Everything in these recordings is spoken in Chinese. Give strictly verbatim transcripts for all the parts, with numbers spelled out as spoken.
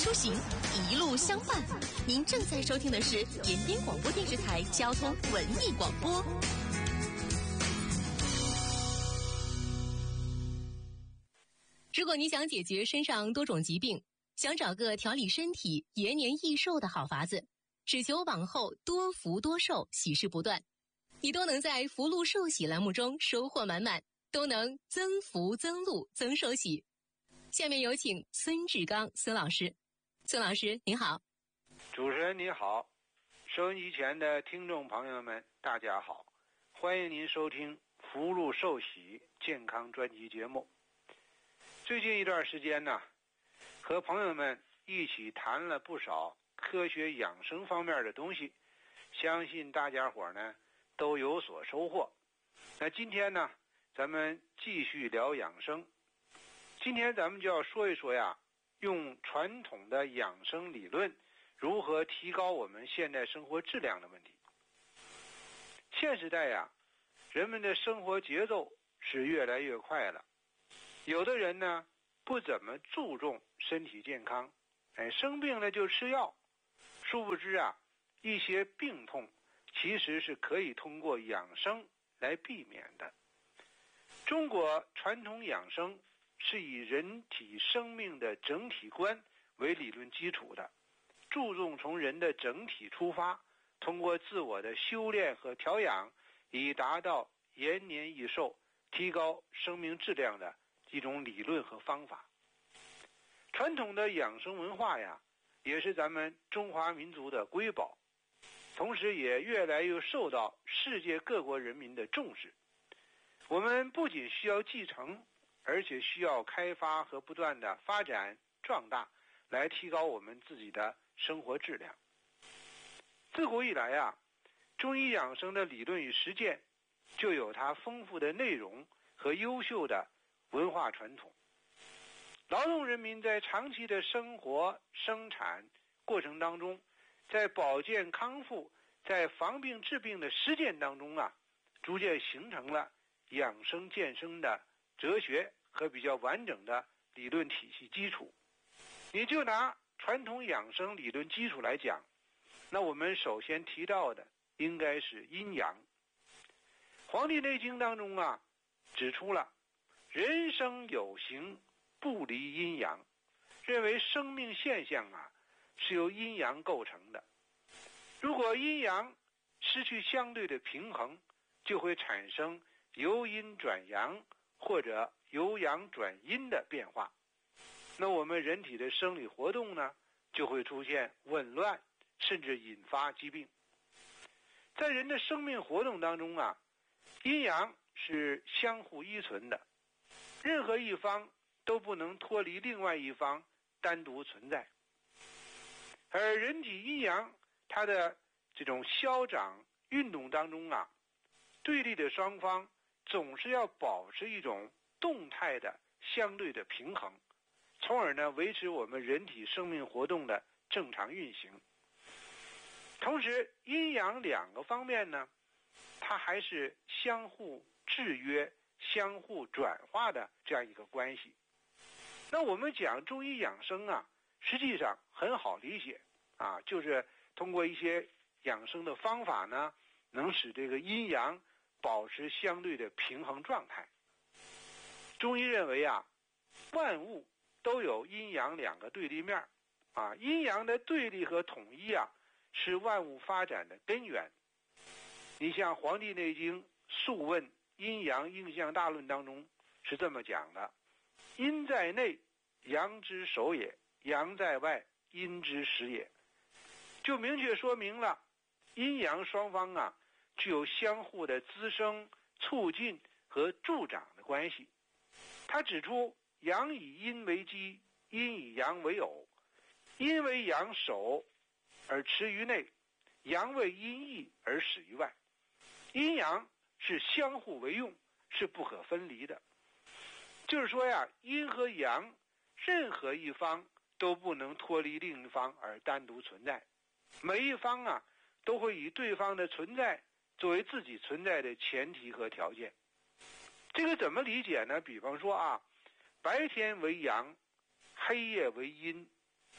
出行，一路相伴。您正在收听的是延边广播电视台交通文艺广播。如果你想解决身上多种疾病，想找个调理身体、延年益寿的好法子，只求往后多福多寿，喜事不断，你都能在福禄寿喜栏目中收获满满，都能增福增禄增寿喜。下面有请孙志刚孙老师。孙老师您好。 主持人你好，收音机前的听众朋友们大家好，欢迎您收听福禄寿喜健康专辑节目。最近一段时间呢，和朋友们一起谈了不少科学养生方面的东西，相信大家伙呢都有所收获。那今天呢，咱们继续聊养生。今天咱们就要说一说呀，用传统的养生理论如何提高我们现代生活质量的问题。现时代呀，人们的生活节奏是越来越快了，有的人呢不怎么注重身体健康，哎，生病了就吃药，殊不知啊，一些病痛其实是可以通过养生来避免的。中国传统养生是以人体生命的整体观为理论基础的，注重从人的整体出发，通过自我的修炼和调养，以达到延年益寿、提高生命质量的一种理论和方法。传统的养生文化呀，也是咱们中华民族的瑰宝，同时也越来越受到世界各国人民的重视。我们不仅需要继承，而且需要开发和不断的发展壮大，来提高我们自己的生活质量。自古以来啊，中医养生的理论与实践就有它丰富的内容和优秀的文化传统。劳动人民在长期的生活生产过程当中，在保健康复、在防病治病的实践当中啊，逐渐形成了养生健身的哲学和比较完整的理论体系基础。你就拿传统养生理论基础来讲，那我们首先提到的应该是阴阳。黄帝内经当中啊，指出了人生有形不离阴阳，认为生命现象啊是由阴阳构成的。如果阴阳失去相对的平衡，就会产生由阴转阳或者由阳转阴的变化。那我们人体的生理活动呢，就会出现紊乱，甚至引发疾病。在人的生命活动当中啊，阴阳是相互依存的，任何一方都不能脱离另外一方单独存在。而人体阴阳它的这种消长运动当中啊，对立的双方总是要保持一种动态的相对的平衡，从而呢维持我们人体生命活动的正常运行。同时阴阳两个方面呢，它还是相互制约、相互转化的这样一个关系。那我们讲中医养生啊，实际上很好理解啊，就是通过一些养生的方法呢，能使这个阴阳保持相对的平衡状态。中医认为啊，万物都有阴阳两个对立面啊，阴阳的对立和统一啊，是万物发展的根源。你像《黄帝内经·素问阴阳应象大论》当中是这么讲的：阴在内，阳之守也；阳在外，阴之始也。就明确说明了阴阳双方啊，具有相互的滋生、促进和助长的关系。他指出，阳以阴为基，阴以阳为偶，阴为阳守而持于内，阳为阴益而始于外。阴阳是相互为用，是不可分离的。就是说呀，阴和阳任何一方都不能脱离另一方而单独存在，每一方啊都会以对方的存在作为自己存在的前提和条件。这个怎么理解呢？比方说啊，白天为阳，黑夜为阴，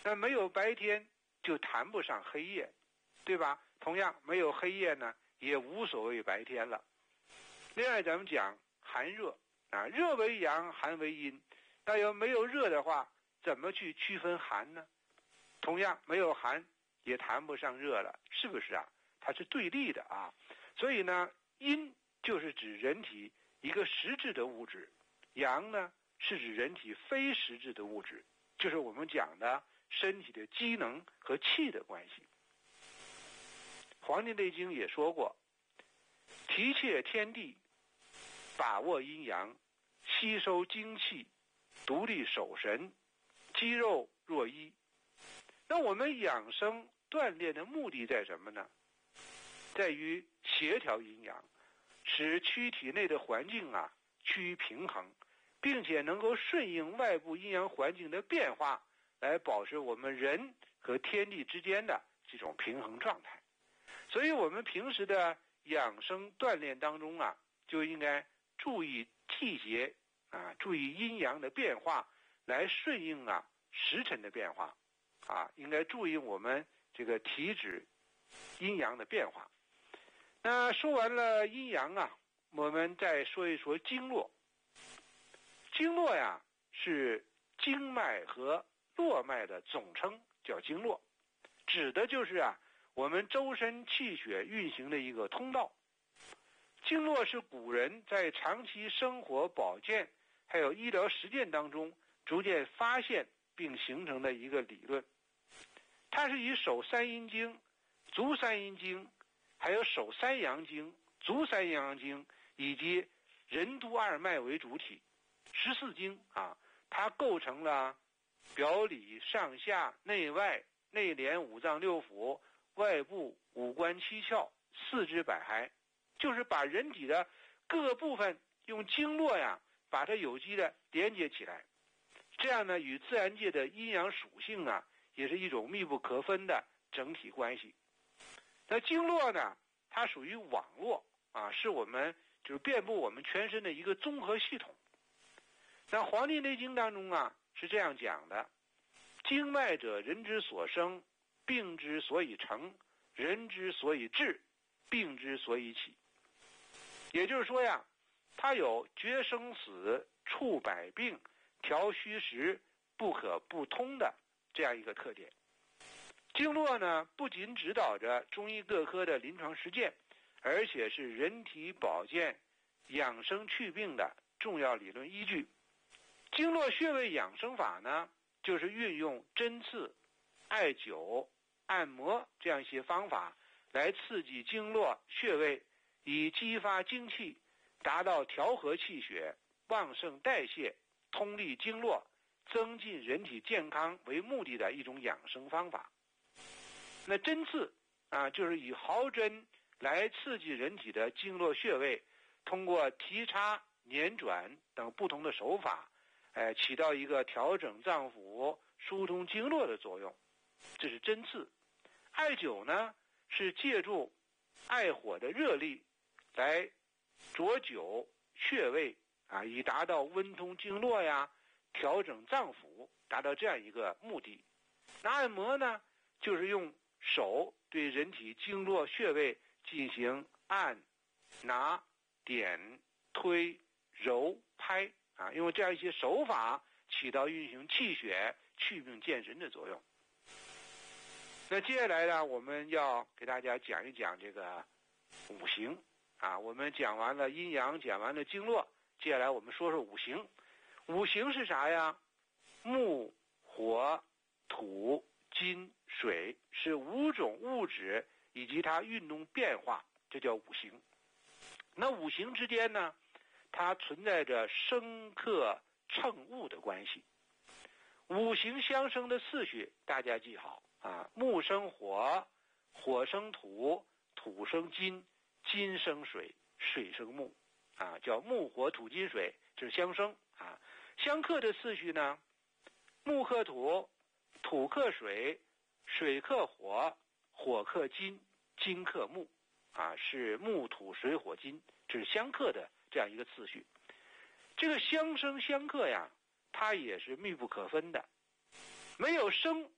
那没有白天就谈不上黑夜，对吧？同样没有黑夜呢，也无所谓白天了。另外咱们讲寒热啊，热为阳，寒为阴。那要没有热的话，怎么去区分寒呢？同样没有寒也谈不上热了，是不是啊？它是对立的啊。所以呢，阴就是指人体一个实质的物质，阳呢是指人体非实质的物质，就是我们讲的身体的机能和气的关系。《黄帝内经》也说过，提挈天地，把握阴阳，吸收精气，独立守神，肌肉若一。那我们养生锻炼的目的在什么呢？在于协调阴阳，使躯体内的环境啊趋于平衡，并且能够顺应外部阴阳环境的变化，来保持我们人和天地之间的这种平衡状态。所以我们平时的养生锻炼当中啊，就应该注意季节啊，注意阴阳的变化，来顺应啊时辰的变化啊，应该注意我们这个体质阴阳的变化。那说完了阴阳啊，我们再说一说经络。经络呀是经脉和络脉的总称，叫经络，指的就是啊我们周身气血运行的一个通道。经络是古人在长期生活保健还有医疗实践当中逐渐发现并形成的一个理论。它是以手三阴经、足三阴经，还有手三阳经、足三阳经以及任督二脉为主体，十四经啊，它构成了表里上下内外、内连五脏六腑、外部五官七窍、四肢百骸，就是把人体的各个部分用经络呀把它有机的连接起来。这样呢，与自然界的阴阳属性啊也是一种密不可分的整体关系。那经络呢，它属于网络啊，是我们就是遍布我们全身的一个综合系统。那《黄帝内经》当中啊是这样讲的：经脉者，人之所生，病之所以成，人之所以治，病之所以起。也就是说呀，它有决生死、处百病、调虚实、不可不通的这样一个特点。经络呢，不仅指导着中医各科的临床实践，而且是人体保健、养生祛病的重要理论依据。经络穴位养生法呢，就是运用针刺、艾灸、按摩这样一些方法来刺激经络穴位，以激发精气，达到调和气血、旺盛代谢、通利经络、增进人体健康为目的的一种养生方法。那针刺啊，就是以毫针来刺激人体的经络穴位，通过提插、捻转等不同的手法，哎，起到一个调整脏腑、疏通经络的作用，这是针刺。艾灸呢，是借助艾火的热力来灼灸穴位啊，以达到温通经络呀、调整脏腑，达到这样一个目的。那按摩呢，就是用手对人体经络穴位进行按、拿、点、推、揉、拍啊，用这样一些手法起到运行气血、祛病健神的作用。那接下来呢，我们要给大家讲一讲这个五行啊。我们讲完了阴阳，讲完了经络，接下来我们说说五行。五行是啥呀？木、火、土、金、水，是五种物质以及它运动变化，这叫五行。那五行之间呢，它存在着生克乘物的关系。五行相生的次序大家记好啊，木生火，火生土，土生金，金生水，水生木啊，叫木火土金水，这是相生啊。相克的次序呢，木克土，土克水，水克火，火克金，金克木啊，是木土水火金，这是相克的这样一个次序。这个相生相克呀，它也是密不可分的。没有生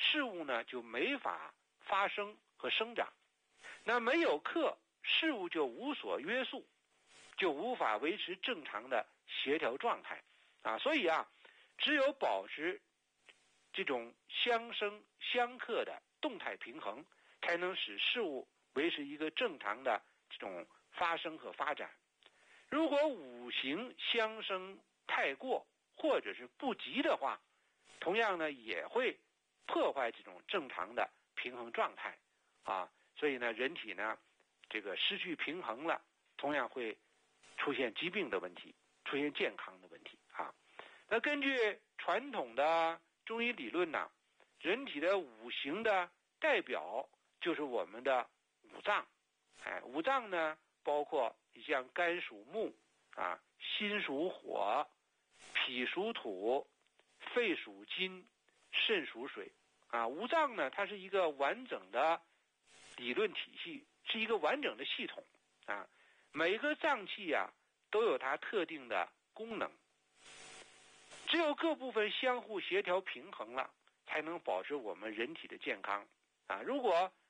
事物呢就没法发生和生长。那没有克，事物就无所约束，就无法维持正常的协调状态啊。所以啊，只有保持这种相生相克的动态平衡，才能使事物维持一个正常的这种发生和发展。如果五行相生太过或者是不及的话，同样呢也会破坏这种正常的平衡状态啊。所以呢，人体呢这个失去平衡了，同样会出现疾病的问题，出现健康的问题啊。那根据传统的中医理论呢，人体的五行的代表就是我们的五脏。哎，五脏呢包括你像肝属木啊，心属火，脾属土，肺属金，肾属水啊。五脏呢，它是一个完整的理论体系，是一个完整的系统啊。每个脏器啊都有它特定的功能，只有各部分相互协调平衡了，才能保持我们人体的健康啊。如果